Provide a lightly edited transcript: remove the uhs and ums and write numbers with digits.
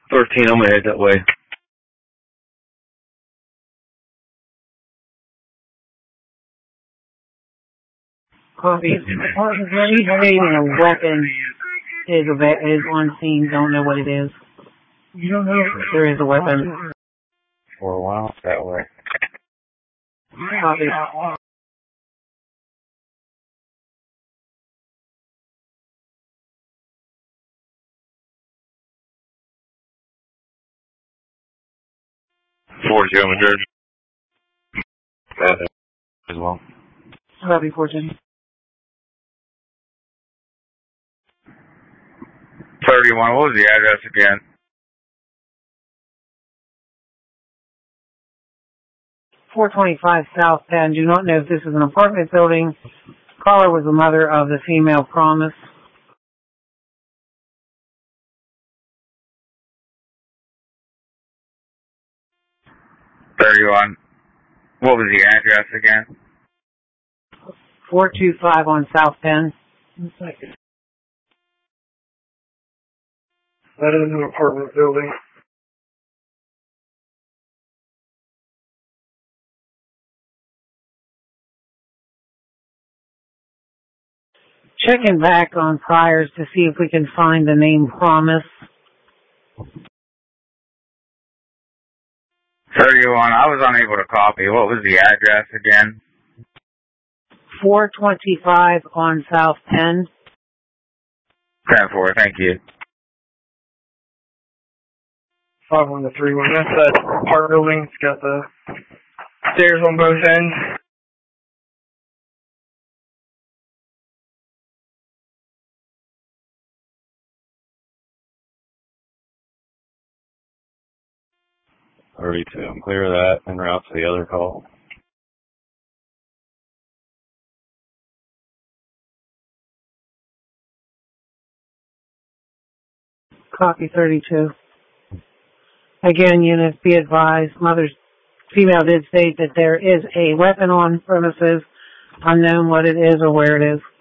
13, I'm gonna head that way. Copy. Department's ready. A weapon is on scene. Don't know what it is. You don't know? There is a weapon. 4-1 that way. Copy. 4-0, Madrid. As well. Copy, 410. 31, what was the address again? 425 South Penn. Do not know if this is an apartment building. Caller was the mother of the female Promise. What was the address again? 425 on South Penn. That is an apartment building. Checking back on priors to see if we can find the name Promise. 31, I was unable to copy. What was the address again? 425 on South Penn. 10-4, thank you. 5-1-3-1. That's that apartment building. It's got the stairs on both ends. I'm clear of that en route to the other call. Copy 32. Again, units, be advised, female did state that there is a weapon on premises, unknown what it is or where it is.